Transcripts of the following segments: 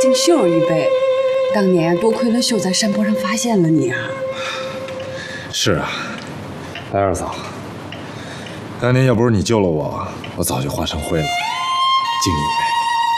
敬秀儿一杯。当年多亏了秀在山坡上发现了你啊。 是啊，来二嫂，当年要不是你救了我，我早就化成灰了。敬你一杯。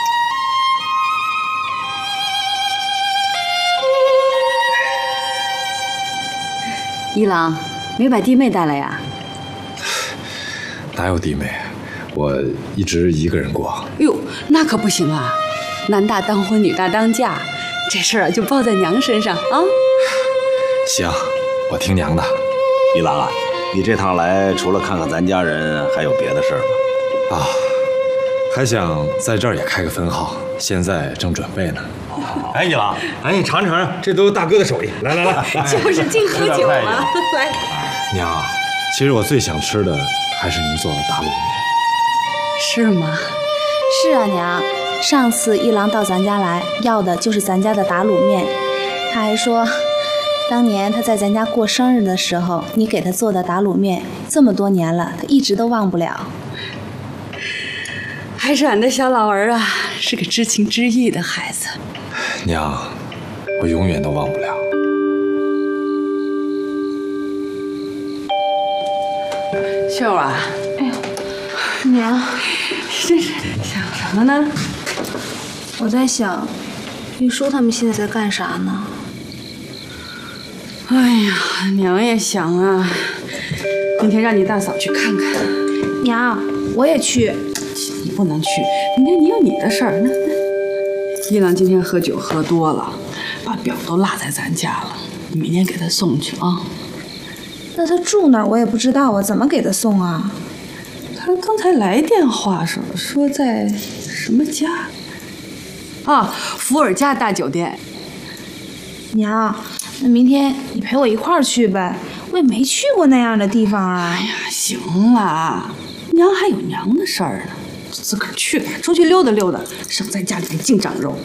一郎，没把弟妹带来呀？ 哪有弟妹？我一直一个人过。 哟，那可不行啊！男大当婚，女大当嫁，这事儿啊就报在娘身上啊。 行，我听娘的。 一郎啊，你这趟来除了看看咱家人，还有别的事儿吗？ 啊，还想在这儿也开个分号，现在正准备呢。 哎，一郎，哎，你尝尝，这都是大哥的手艺。来来来， 就是净喝酒了。来， 娘，其实我最想吃的还是您做的打卤面。 是吗？ 是啊，娘。上次一郎到咱家来，要的就是咱家的打卤面。他还说，当年他在咱家过生日的时候，你给他做的打卤面，这么多年了，他一直都忘不了。 还是俺的小老儿啊，是个知情知意的孩子。 娘，我永远都忘不了。 秀啊， 哎呦，娘， 这是想什么呢？ 我在想，玉书他们现在在干啥呢？ 哎呀，娘也想啊，明天让你大嫂去看看。 娘，我也去。 你不能去，明天你有你的事儿。那一郎今天喝酒喝多了，把表都落在咱家了，你明天给他送去啊。 那他住哪儿我也不知道啊，怎么给他送啊？ 他刚才来电话说在什么家？啊，伏尔加大酒店。 娘，那明天你陪我一块儿去呗，我也没去过那样的地方啊。 哎呀，行了，娘还有娘的事儿呢，自个儿去吧，出去溜达溜达，省在家里面净长肉。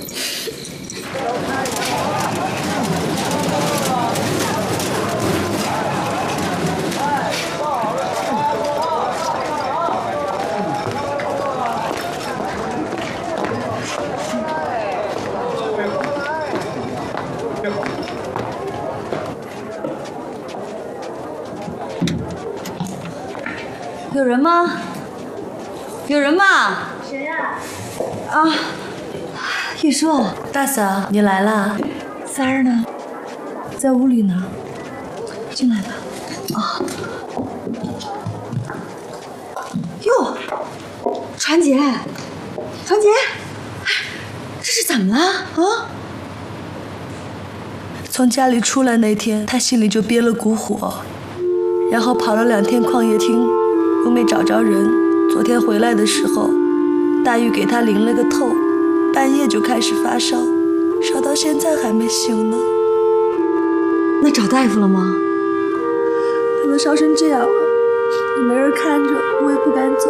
有人吗？有人吗？ 谁呀？ 啊，玉书， 大嫂，你来了。 三儿呢？ 在屋里呢。 进来吧。啊。哟，传姐，传姐，这是怎么了啊？ 从家里出来那天，他心里就憋了股火，然后跑了2天旷野厅，又没找着人。昨天回来的时候，大玉给他淋了个透，半夜就开始发烧，烧到现在还没醒呢。 那找大夫了吗？ 他都烧成这样了，没人看着，我也不敢走。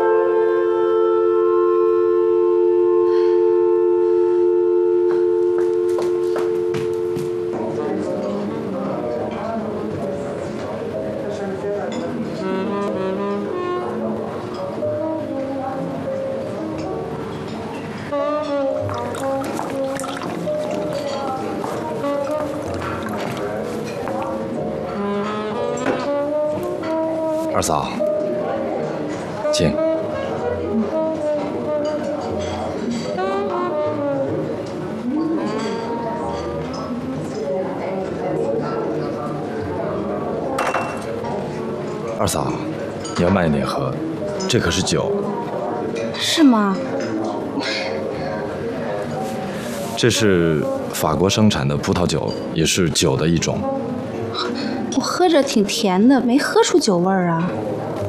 二嫂，请。二嫂，你要慢一点喝，这可是酒。 是吗？ 这是法国生产的葡萄酒，也是酒的一种。 我喝着挺甜的，没喝出酒味儿啊。